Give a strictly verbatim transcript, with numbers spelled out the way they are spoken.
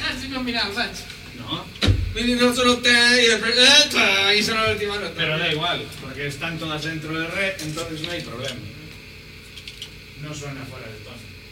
si no mira, saps? No. Vull dir, no solo té y después... Eh, y sona l'última nota. Pero da igual, porque están todas dentro de re, entonces no hay problema. No suena fuera de tono.